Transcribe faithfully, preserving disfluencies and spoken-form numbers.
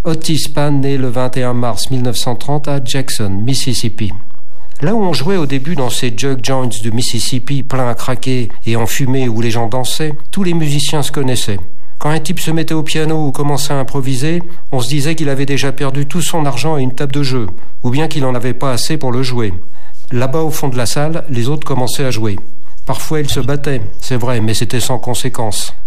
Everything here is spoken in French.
Otis Spann naît le vingt et un mars mille neuf cent trente à Jackson, Mississippi. Là où on jouait au début dans ces jug joints de Mississippi pleins à craquer et enfumés où les gens dansaient, tous les musiciens se connaissaient. Quand un type se mettait au piano ou commençait à improviser, on se disait qu'il avait déjà perdu tout son argent à une table de jeu, ou bien qu'il n'en avait pas assez pour le jouer. Là-bas au fond de la salle, les autres commençaient à jouer. Parfois ils se battaient, c'est vrai, mais c'était sans conséquence.